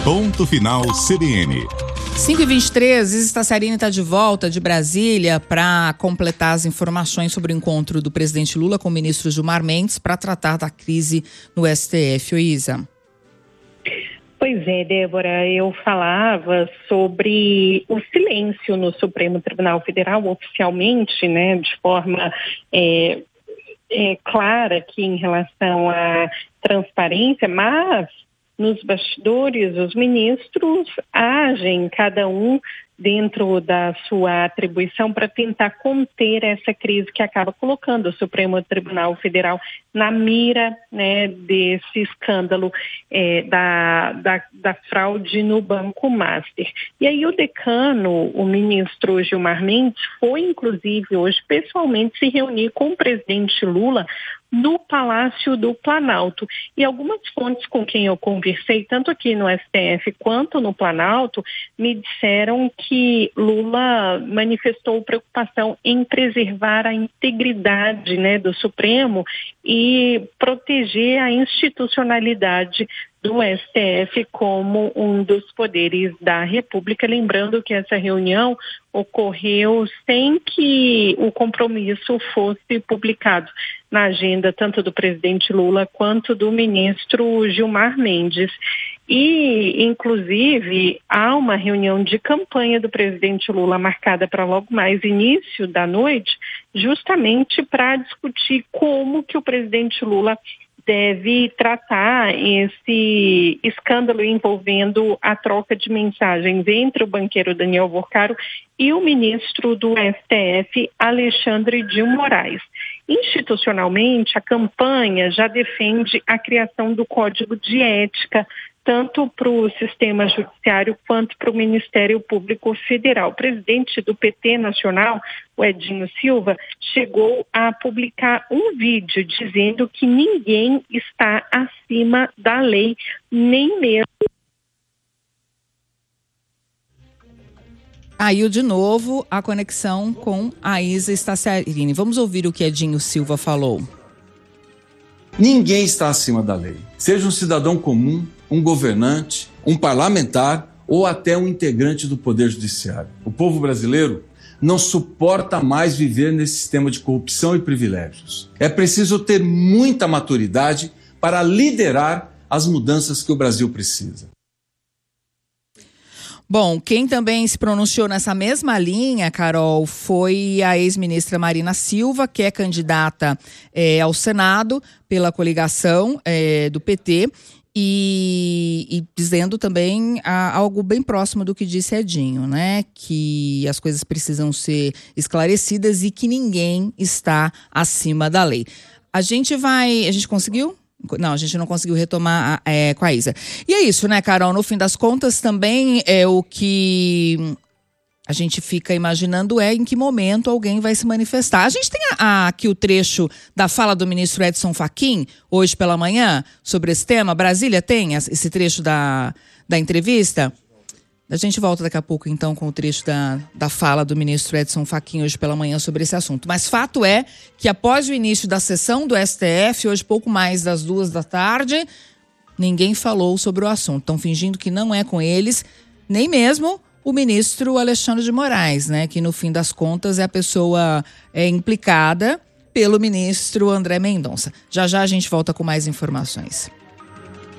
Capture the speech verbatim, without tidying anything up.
Ponto Final C B N. cinco e vinte e três, Isis Tassarini está de volta de Brasília para completar as informações sobre o encontro do presidente Lula com o ministro Gilmar Mendes para tratar da crise no S T F. Oi, Isa. Pois é, Débora, eu falava sobre o silêncio no Supremo Tribunal Federal, oficialmente, né, de forma é, é, clara aqui em relação à transparência, mas nos bastidores os ministros agem, cada um dentro da sua atribuição, para tentar conter essa crise que acaba colocando o Supremo Tribunal Federal na mira, né, desse escândalo é, da, da, da fraude no Banco Master. E aí o decano, o ministro Gilmar Mendes, foi inclusive hoje pessoalmente se reunir com o presidente Lula no Palácio do Planalto. E algumas fontes com quem eu conversei, tanto aqui no S T F quanto no Planalto, me disseram que Lula manifestou preocupação em preservar a integridade, né, do Supremo e proteger a institucionalidade do S T F como um dos poderes da República. Lembrando que essa reunião ocorreu sem que o compromisso fosse publicado na agenda tanto do presidente Lula quanto do ministro Gilmar Mendes. E, inclusive, há uma reunião de campanha do presidente Lula marcada para logo mais início da noite, justamente para discutir como que o presidente Lula deve tratar esse escândalo envolvendo a troca de mensagens entre o banqueiro Daniel Vorcaro e o ministro do S T F, Alexandre de Moraes. Institucionalmente, a campanha já defende a criação do Código de Ética, tanto para o sistema judiciário quanto para o Ministério Público Federal. O presidente do P T Nacional, o Edinho Silva, chegou a publicar um vídeo dizendo que ninguém está acima da lei, nem mesmo. Aí, de novo, a conexão com a Isis Tassarini. Vamos ouvir o que Edinho Silva falou. Ninguém está acima da lei. Seja um cidadão comum, um governante, um parlamentar ou até um integrante do Poder Judiciário. O povo brasileiro não suporta mais viver nesse sistema de corrupção e privilégios. É preciso ter muita maturidade para liderar as mudanças que o Brasil precisa. Bom, quem também se pronunciou nessa mesma linha, Carol, foi a ex-ministra Marina Silva, que é candidata é, ao Senado pela coligação é, do P T, e, e dizendo também a, algo bem próximo do que disse Edinho, né? Que as coisas precisam ser esclarecidas e que ninguém está acima da lei. A gente vai... A gente conseguiu? Não, a gente não conseguiu retomar é, com a Isa. E é isso, né, Carol? No fim das contas, também é o que a gente fica imaginando é em que momento alguém vai se manifestar. A gente tem a, a, aqui o trecho da fala do ministro Edson Fachin, hoje pela manhã, sobre esse tema. Brasília tem esse trecho da, da entrevista? A gente volta daqui a pouco, então, com o trecho da, da fala do ministro Edson Fachin hoje pela manhã sobre esse assunto. Mas fato é que após o início da sessão do S T F, hoje pouco mais das duas da tarde, ninguém falou sobre o assunto. Estão fingindo que não é com eles, nem mesmo o ministro Alexandre de Moraes, né? Que no fim das contas é a pessoa é, implicada pelo ministro André Mendonça. Já já a gente volta com mais informações.